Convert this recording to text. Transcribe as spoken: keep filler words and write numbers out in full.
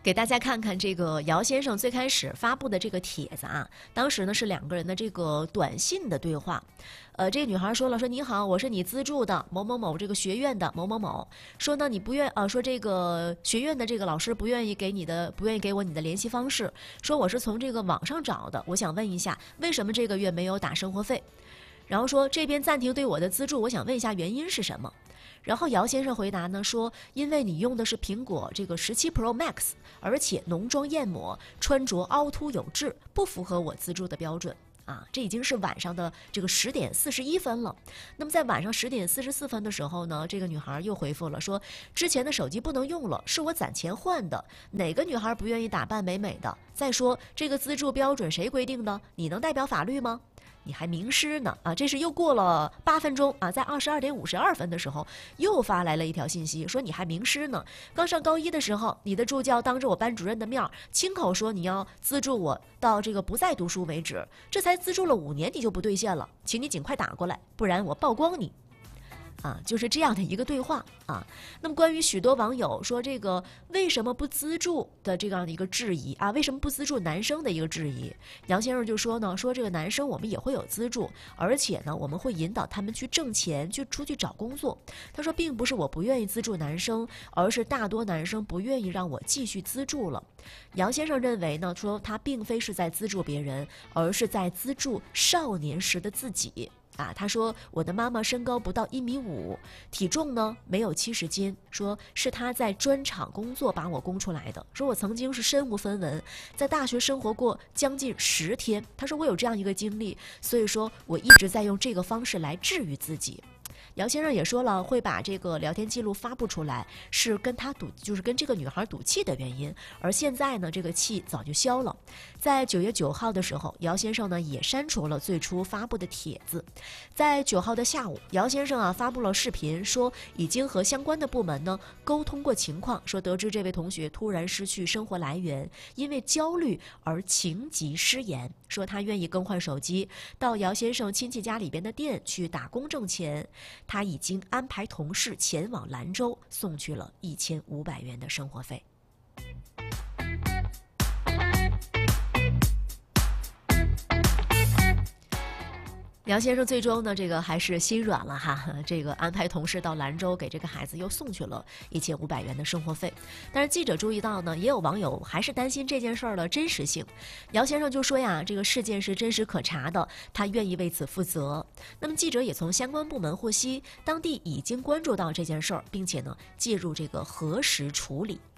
给大家看看这个姚先生最开始发布的这个帖子啊，当时呢是两个人的这个短信的对话。呃，这个女孩说了，说你好，我是你资助的某某某这个学院的某某某，说呢你不愿呃说这个学院的这个老师不愿意给你的不愿意给我你的联系方式，说我是从这个网上找的，我想问一下为什么这个月没有打生活费？然后说这边暂停对我的资助，我想问一下原因是什么？然后姚先生回答呢说，因为你用的是苹果这个十七 Pro Max， 而且浓妆艳抹，穿着凹凸有致，不符合我资助的标准。啊，这已经是晚上的这个十点四十一分了。那么在晚上十点四十四分的时候呢，这个女孩又回复了说，之前的手机不能用了，是我攒钱换的。哪个女孩不愿意打扮美美的？再说这个资助标准谁规定的？你能代表法律吗？你还名师呢啊！这是又过了八分钟啊，在二十二点五十二分的时候，又发来了一条信息，说你还名师呢。刚上高一的时候，你的助教当着我班主任的面亲口说你要资助我到这个不再读书为止，这才资助了五年你就不兑现了，请你尽快打过来，不然我曝光你。啊，就是这样的一个对话啊。那么关于许多网友说这个为什么不资助的这样的一个质疑啊，为什么不资助男生的一个质疑，杨先生就说呢，说这个男生我们也会有资助，而且呢我们会引导他们去挣钱，去出去找工作。他说并不是我不愿意资助男生，而是大多男生不愿意让我继续资助了。杨先生认为呢，说他并非是在资助别人，而是在资助少年时的自己。啊，他说我的妈妈身高不到一米五，体重呢没有七十斤，说是他在砖厂工作把我供出来的。说我曾经是身无分文，在大学生活过将近十天。他说我有这样一个经历，所以说我一直在用这个方式来治愈自己。姚先生也说了，会把这个聊天记录发布出来，是跟他赌，就是跟这个女孩赌气的原因。而现在呢，这个气早就消了。在九月九号的时候，姚先生呢也删除了最初发布的帖子。在九号的下午，姚先生啊发布了视频，说已经和相关的部门呢沟通过情况，说得知这位同学突然失去生活来源，因为焦虑而情急失言，说他愿意更换手机，到姚先生亲戚家里边的店去打工挣钱。他已经安排同事前往兰州，送去了一千五百元的生活费。姚先生最终呢，这个还是心软了哈，这个安排同事到兰州给这个孩子又送去了一千五百元的生活费。但是记者注意到呢，也有网友还是担心这件事儿的真实性。姚先生就说呀，这个事件是真实可查的，他愿意为此负责。那么记者也从相关部门获悉，当地已经关注到这件事儿，并且呢介入这个核实处理。